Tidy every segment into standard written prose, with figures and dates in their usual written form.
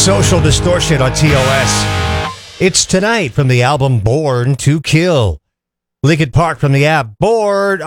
Social Distortion on TOS. It's tonight from the album Born to Kill. Linkin Park from the app Burn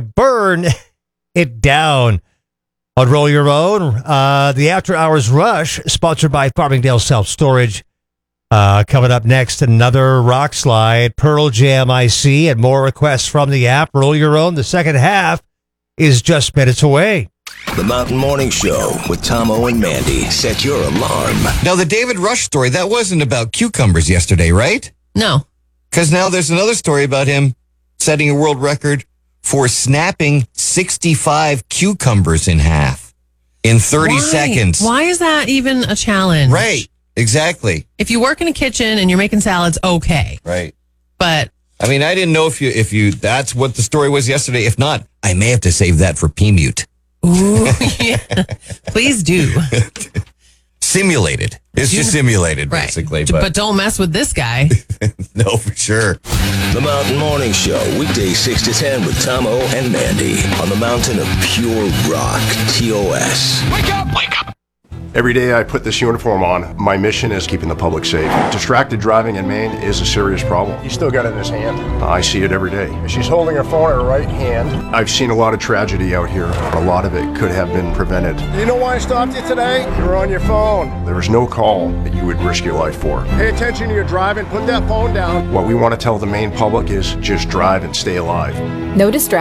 It Down. On Roll Your Own, the After Hours Rush, sponsored by Farmingdale Self Storage. Coming up next, another rock slide, Pearl Jam IC, and more requests from the app. Roll Your Own. The second half is just minutes away. The Mountain Morning Show with Tomo and Mandy. Set your alarm. Now, the David Rush story, that wasn't about cucumbers yesterday, right? No. Because now there's another story about him setting a world record for snapping 65 cucumbers in half in 30 seconds. Why is that even a challenge? Right. Exactly. If you work in a kitchen and you're making salads, okay. Right. But I mean, I didn't know if you that's what the story was yesterday. If not, I may have to save that for P-Mute. ooh, yeah. Please do. Simulated. It's just simulated, Right. basically. But don't mess with this guy. No, for sure. The Mountain Morning Show, weekdays 6 to 10 with Tomo and Mandy on the mountain of pure rock, TOS. Wake up! Wake up! Every day I put this uniform on, my mission is keeping the public safe. Distracted driving in Maine is a serious problem. He's still got it in his hand. I see it every day. She's holding her phone in her right hand. I've seen a lot of tragedy out here. A lot of it could have been prevented. Do you know why I stopped you today? You were on your phone. There is no call that you would risk your life for. Pay attention to your driving. Put that phone down. What we want to tell the Maine public is just drive and stay alive. No distraction.